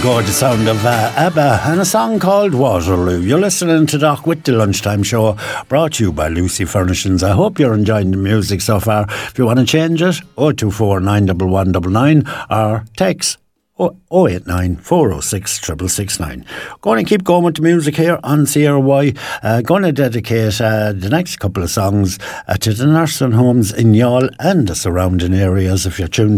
gorgeous sound of ABBA and a song called Waterloo. You're listening to Doc with the Lunchtime Show, brought to you by Lucy Furnishings. I hope you're enjoying the music so far. If you want to change it, 024 91199 or text 089 406 6669. Going to keep going with the music here on CRY. Going to dedicate the next couple of songs to the nursing homes in Youghal and the surrounding areas. If you're tuned